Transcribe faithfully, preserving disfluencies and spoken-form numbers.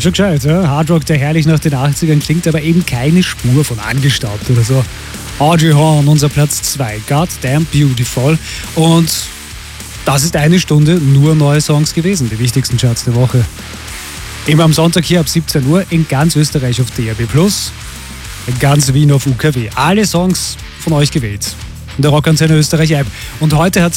schon gescheit, ja? Hardrock, der herrlich nach den achtzigern klingt, aber eben keine Spur von angestaubt oder so. Audrey Horne, unser Platz zwei, Goddamn Beautiful. Und das ist eine Stunde nur neue Songs gewesen, die wichtigsten Charts der Woche. Immer am Sonntag hier ab siebzehn Uhr in ganz Österreich auf D A B plus, in ganz Wien auf U K W. Alle Songs von euch gewählt. In der Rockantenne Österreich App. Und heute hat